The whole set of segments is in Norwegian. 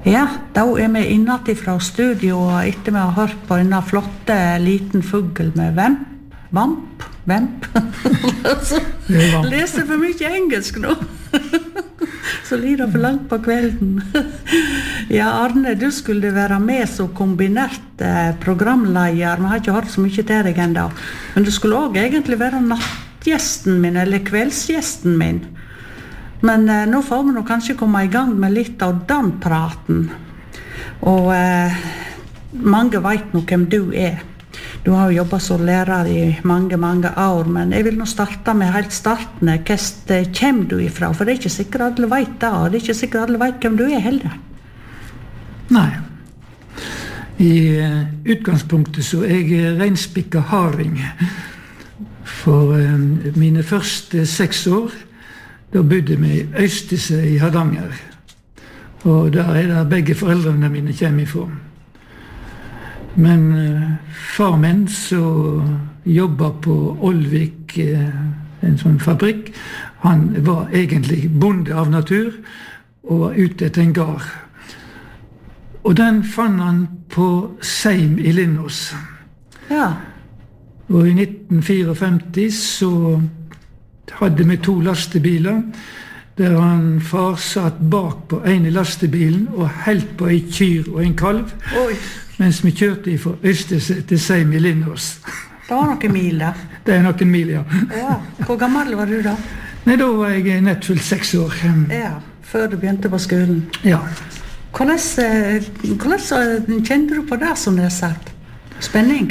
Ja, da vi innatifra studio og etter vi har hørt på en flotte liten fugl med vamp. Leser for mye engelsk nå. Så lider for langt på kvelden. Ja, Arne, du skulle være med som kombinert programleder. Vi har ikke hørt så mye til deg enda. Men du skulle også egentlig være nattgjesten min, eller kveldsgjesten min. Men nå får vi nå kanskje komme i gang med litt av den praten. Og mange vet nå hvem du er. Du har jo jobbet som lærer i mange år, men jeg vil nå starte med helt starten. Hvor kommer du ifra? For det ikke sikkert alle vet det, og det ikke sikkert alle vet hvem du er heller. Nei. I utgangspunktet så er jeg reinspikket harding. For mine første 6 år, da bodde vi i Øystese i Hardanger. Og der er det begge foreldrene mine kommer ifra. Men far min så jobbet på Olvik, en sånn fabrikk. Han var egentlig bonde av natur og var ute etter en gard. Og den fant han på Seim i Lindås. Ja. Og i 1954 så hadde vi 2 lastebiler, der han far satt bak på en i lastebilen og helt på en kyr og en kalv. Oi. Mens vi kjørte fra Øystese til Seim i Lindås. Det var noen mil da. Det er noen mil, ja. Ja. Hvor gammel var du da? Nei, da var jeg nett fullt 6 år. Ja, før du begynte på skolen. Ja. Hvordan kjente du på det som det er sagt? Spenning?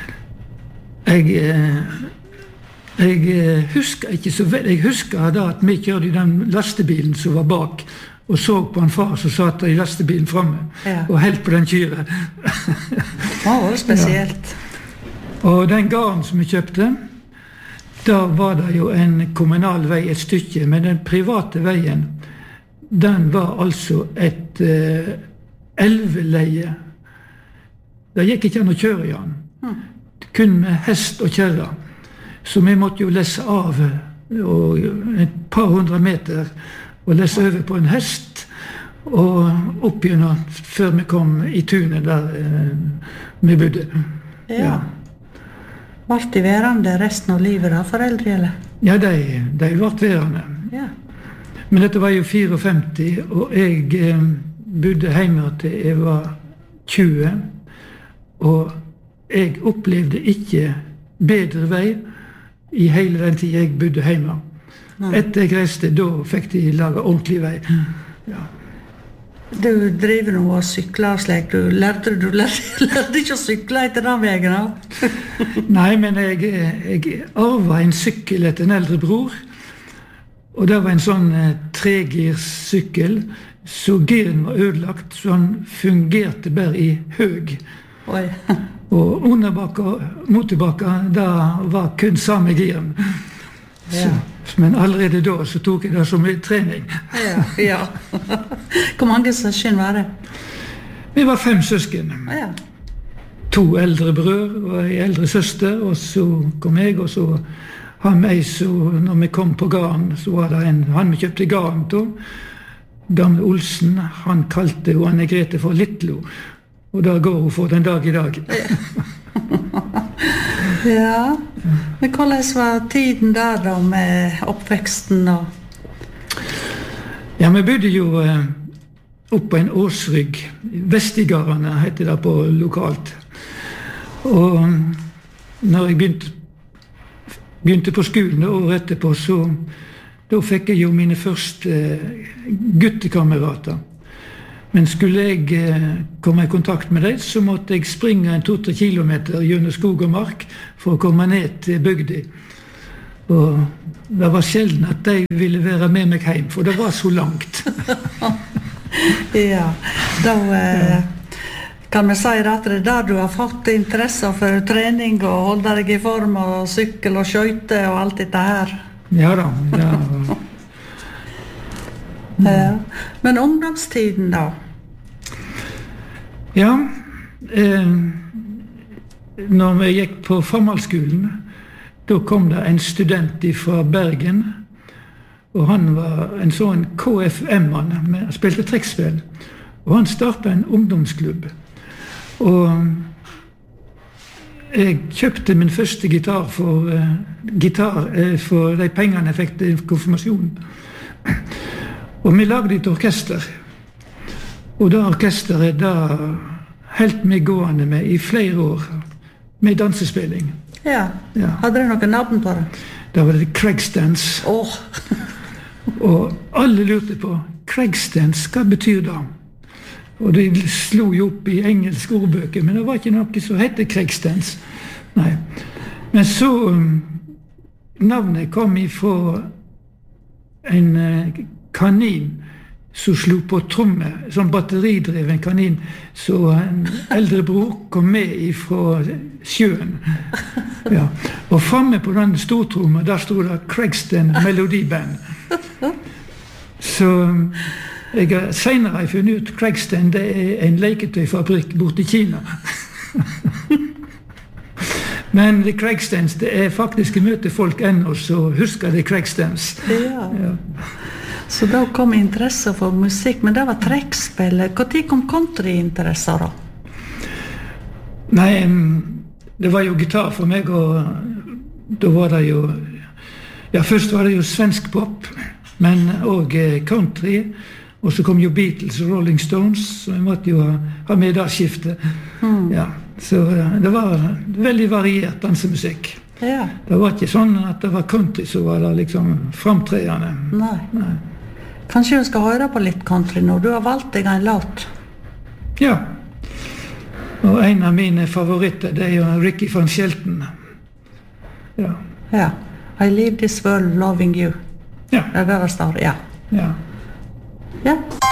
Jeg husker ikke så veldig. Jeg husker da at vi kjørte i den lastebilen som var bak, og så på en far som satt i lastebilen fremme, ja. Og helt på den kyren. Det var spesielt. Ja. Og den gården som vi kjøpte, da var det jo en kommunal vei et stykke, men den private veien, den var altså et elveleie. Det gikk ikke an å kjøre i den. Kun med hest og kjerre. Så vi måtte jo lesse av et par 100 meter og lesse over på en hest og opp gjennom før vi kom i tunet der vi bodde. Ja. Var de værende resten av livet da, foreldre, eller? Ja, de var værende. Ja. Men dette var jo 54, og jeg bodde hjemme til jeg var 20, og jeg opplevde ikke bedre vei i hele den tid jeg bodde hjemme. Etter jeg reiste, da fikk de lage ordentlig vei. Ja. Du driver nå og sykler og slik. Du lærte ikke å sykle etter den veien da? Nei, men jeg arvet en sykkel etter en eldre bror. Og det var en sånn tregirssykkel, så giren var ødelagt, så han fungerte bare i høg. Oi. Og underbakka og motorbakka, da var kun samme giren. Ja. Men allerede da så tok jeg det som trening. Ja. Hvor mange søsken var det? Vi var 5 søsken. Ja. 2 eldre brød og en eldre søster, og så kom jeg, og så han meg, så når vi kom på gården, så var det han vi kjøpte gården til, gamle Olsen, han kalte jo Anne Grete for Littlo, og da går hun for den dag i dag. Ja, men hvordan var tiden der da med oppveksten? Ja, vi bodde jo opp på en årsrygg. Vestigardene heter det på lokalt. Og når jeg begynte på skolen året etterpå, så da fikk jeg jo mine første guttekamerater. Men skulle jeg komme i kontakt med dem, så måtte jeg springe 2-3 kilometer gjennom skog og mark for å komme ned til bygda. Og det var sjelden at de ville være med meg hjem, for det var så langt. Ja, da kan vi si at det er der du har fått interesse for trening og holde deg i form og sykkel og skøyte og alt dette her. Ja da, ja. Ja. Men ungdomstiden da? Ja, når vi gikk på formalskolen, da kom det en student fra Bergen, og han var en sånn KFM-mann, spilte trekkspill. Og han startet en ungdomsklubb. Og jeg kjøpte min første gitar for de pengene jeg fikk til konfirmasjonen. Og vi lagde et orkester. Og det orkesteret da helt meg gående med i flere år, med dansespilling. Ja. Hadde dere noen navn på det? Da var det Craigstance. Og alle lurte på, Craigstance, hva betyr det? Og de slo jo opp i engelske ordbøker, men det var ikke noe som heter Craigstance. Nei. Men så, navnet kom ifra en kanin som slo på tromme, sånn batteridreven kanin, så en eldre bror kom med ifra sjøen. Ja. Og fremme på den stortrommen, der stod det Craigston Melodiband. Så jeg har senere funnet ut Craigston, det er en leketøyfabrikk borte i Kina. Men Craigstons, det er faktisk å møte folk ennå, så husker det Craigstons. Ja. Så da kom interesse for musikk, men det var trekkspill. Hvor tid kom countryinteresse da? Nei, det var jo gitar for meg, og da var det jo, ja, først var det jo svensk pop, men også country, og så kom jo Beatles og Rolling Stones, så jeg måtte jo ha med det skiftet. Ja, så det var veldig variert dansemusikk. Ja. Det var ikke sånn at det var country, så var det liksom framtredende. Nei. Kanskje du skal høre på litt country nå, du har valgt deg en låt. Ja. Og en av mine favoritter, det er jo Ricky Van Shelton. Ja. I live this world loving you. Ja. Det er det det står, ja. Ja.